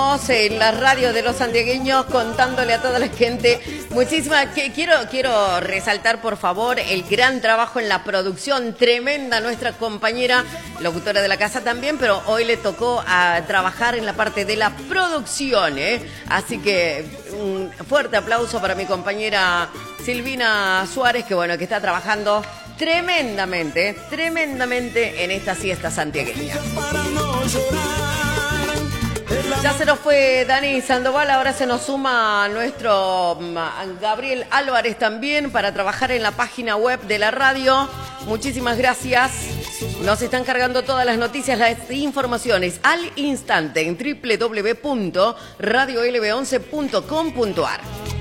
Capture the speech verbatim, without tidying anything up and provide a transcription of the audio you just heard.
estamos en la radio de los santiagueños contándole a toda la gente. Muchísimas, que, quiero, quiero resaltar por favor el gran trabajo en la producción, tremenda nuestra compañera, locutora de la casa también, pero hoy le tocó a trabajar en la parte de la producción, ¿eh? Así que un fuerte aplauso para mi compañera Silvina Suárez, que bueno, que está trabajando tremendamente, tremendamente en esta siesta santiagueña. Ya se nos fue Dani Sandoval, ahora se nos suma nuestro Gabriel Álvarez también para trabajar en la página web de la radio. Muchísimas gracias. Nos están cargando todas las noticias, las informaciones al instante en doble u doble u doble u punto radio l b once punto com punto a r.